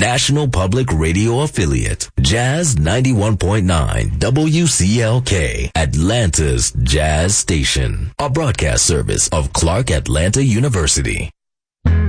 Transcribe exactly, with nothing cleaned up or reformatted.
National Public Radio affiliate, Jazz ninety-one point nine W C L K, Atlanta's Jazz Station, a broadcast service of Clark Atlanta University.